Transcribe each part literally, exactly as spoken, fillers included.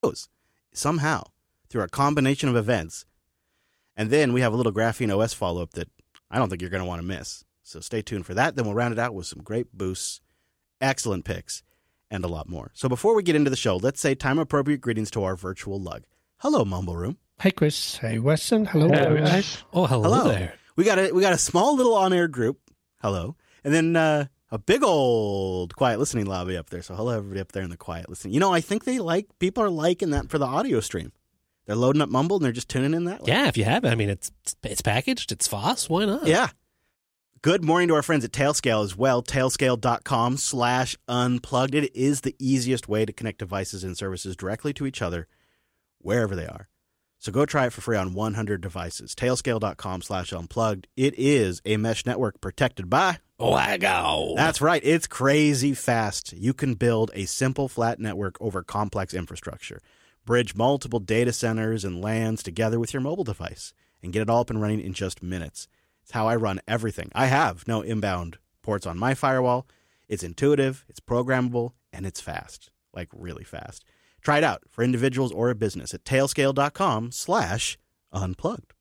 somehow through a combination of events. And then we have a little Graphene O S follow-up that I don't think you're going to want to miss. So stay tuned for that. Then we'll round it out with some great boosts, excellent picks, and a lot more. So before we get into the show, let's say time-appropriate greetings to our virtual lug. Hello, Mumble Room. Hi, Chris. Hi, Weston. Hello, Hello. guys. Oh, hello, Hello. there. We got a we got a small little on-air group. Hello. And then uh, a big old quiet listening lobby up there. So hello, everybody up there in the quiet listening. You know, I think they like, people are liking that for the audio stream. They're loading up Mumble and they're just tuning in that way. Yeah, if you have it. I mean, it's it's packaged. It's F O S. Why not? Yeah. Good morning to our friends at Tailscale as well. Tailscale.com slash unplugged. It is the easiest way to connect devices and services directly to each other wherever they are. So go try it for free on one hundred devices. Tailscale.com slash unplugged. It is a mesh network protected by Waggo. That's right. It's crazy fast. You can build a simple flat network over complex infrastructure, bridge multiple data centers and LANs together with your mobile device, and get it all up and running in just minutes. It's how I run everything. I have no inbound ports on my firewall. It's intuitive, it's programmable, and it's fast, like really fast. Try it out for individuals or a business at tailscale.com slash unplugged.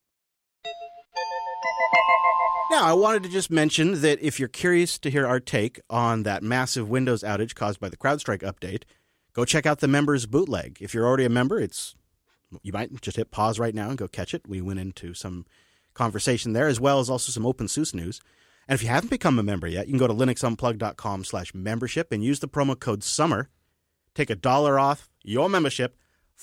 Now, I wanted to just mention that if you're curious to hear our take on that massive Windows outage caused by the CrowdStrike update, go check out the members bootleg. If you're already a member, it's you might just hit pause right now and go catch it. We went into some conversation there, as well as also some OpenSUSE news. And if you haven't become a member yet, you can go to linuxunplugged.com slash membership and use the promo code SUMMER. Take a dollar off your membership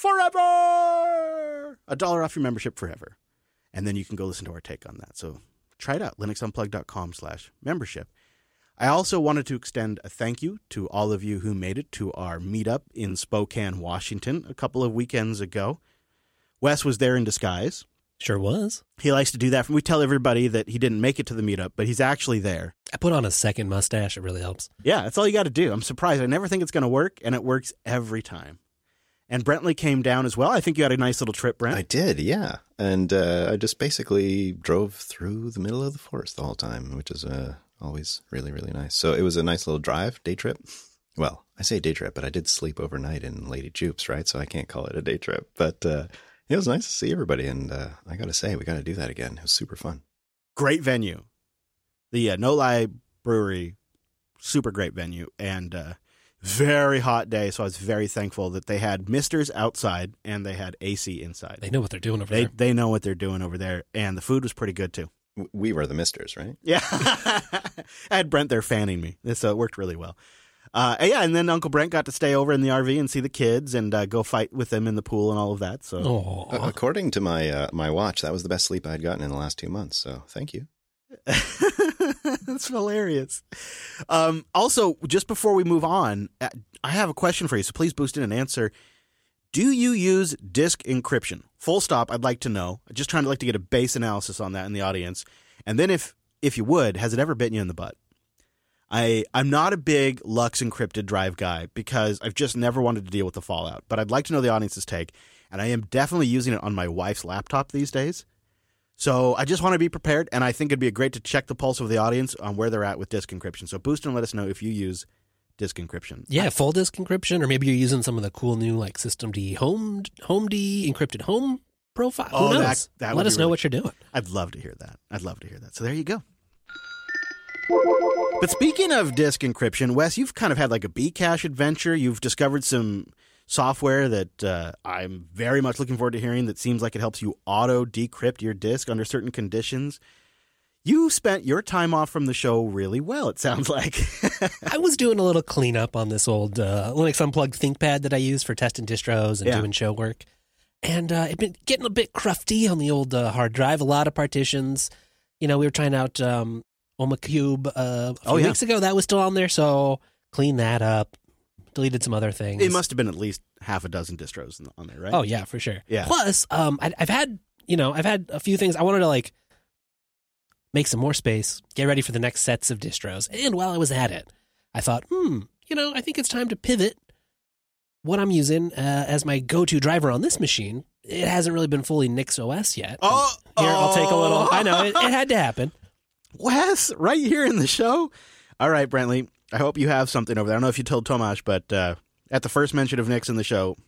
forever. A dollar off your membership forever. And then you can go listen to our take on that. So try it out, linuxunplugged.com slash membership. I also wanted to extend a thank you to all of you who made it to our meetup in Spokane, Washington a couple of weekends ago. Wes was there in disguise. Sure was. He likes to do that. We tell everybody that he didn't make it to the meetup, but he's actually there. I put on a second mustache. It really helps. Yeah, that's all you got to do. I'm surprised. I never think it's going to work, and it works every time. And Brentley came down as well. I think you had a nice little trip, Brent. I did, yeah. And uh, I just basically drove through the middle of the forest the whole time, which is uh, always really, really nice. So it was a nice little drive, day trip. Well, I say day trip, but I did sleep overnight in Lady Jupes, right? So I can't call it a day trip. But uh, it was nice to see everybody. And uh, I got to say, we got to do that again. It was super fun. Great venue. The uh, No Lie Brewery, super great venue. And uh, very hot day, so I was very thankful that they had misters outside and they had A C inside. They know what they're doing over they, there. They know what they're doing over there. And the food was pretty good, too. We were the misters, right? Yeah. I had Brent there fanning me, so it worked really well. Uh, yeah, and then Uncle Brent got to stay over in the R V and see the kids and uh, go fight with them in the pool and all of that. So, Aww. Uh, according to my uh, my watch, that was the best sleep I had gotten in the last two months. So thank you. That's hilarious. Um, also, just before we move on, I have a question for you, so please boost in an answer. Do you use disk encryption? Full stop, I'd like to know. Just trying to like to get a base analysis on that in the audience. And then if if you would, has it ever bitten you in the butt? I, I'm not a big Lux encrypted drive guy because I've just never wanted to deal with the fallout. But I'd like to know the audience's take. And I am definitely using it on my wife's laptop these days. So I just want to be prepared, and I think it'd be great to check the pulse of the audience on where they're at with disk encryption. So boost and let us know if you use disk encryption. Yeah, full disk encryption, or maybe you're using some of the cool new like Systemd home home D encrypted home profile. Oh, Who knows? that, that would let be us know really, what you're doing. I'd love to hear that. I'd love to hear that. So there you go. But speaking of disk encryption, Wes, you've kind of had like a Bcache adventure. You've discovered some software that uh, I'm very much looking forward to hearing that seems like it helps you auto-decrypt your disk under certain conditions. You spent your time off from the show really well, it sounds like. I was doing a little cleanup on this old uh, Linux Unplugged ThinkPad that I use for testing distros and Yeah. doing show work. And uh, it'd been getting a bit crufty on the old uh, hard drive, a lot of partitions. You know, we were trying out um, OmaCube uh, a few Oh, yeah. weeks ago. That was still on there, so cleaned that up. Deleted some other things. It must have been at least half a dozen distros on there, right? Oh yeah, for sure. Yeah. Plus, um, I, I've had you know I've had a few things I wanted to like make some more space, get ready for the next sets of distros, and while I was at it, I thought, hmm, you know, I think it's time to pivot what I'm using uh, as my go-to driver on this machine. It hasn't really been fully NixOS yet. Oh, here I'll take a little. oh. I know it, it had to happen. Wes, right here in the show? All right, Brentley, I hope you have something over there. I don't know if you told Tomasz, but uh, at the first mention of Nix in the show,